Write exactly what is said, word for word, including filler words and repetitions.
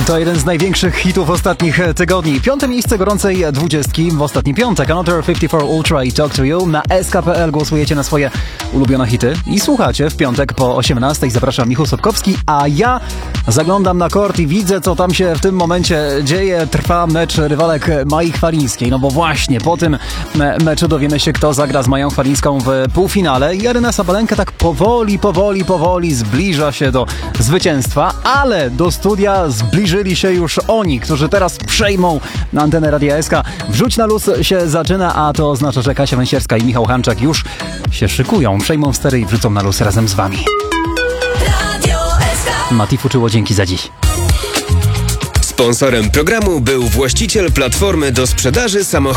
To jeden z największych hitów ostatnich tygodni. Piąte miejsce gorącej dwudziestki w ostatni piątek. Another pięćdziesiąt cztery Ultra i Talk to You. Na S K kropka P L głosujecie na swoje ulubione hity i słuchacie w piątek po osiemnastej. Zapraszam, Michał Sotkowski, a ja zaglądam na kort i widzę, co tam się w tym momencie dzieje. Trwa mecz rywalek Mai Chwalińskiej. No bo właśnie po tym me- meczu dowiemy się, kto zagra z Mają Chwalińską w półfinale. I Aryna Sabalenka tak powoli, powoli, powoli zbliża się do zwycięstwa, ale do studia zbliżyli się już oni, którzy teraz przejmą na antenę Radia S K. Wrzuć na luz się zaczyna, a to oznacza, że Kasia Węsierska i Michał Hanczak już się szykują, przejmą stery i wrzucą na luz razem z wami. Mati Fuczyło, dzięki za dziś. Sponsorem programu był właściciel platformy do sprzedaży samochodów.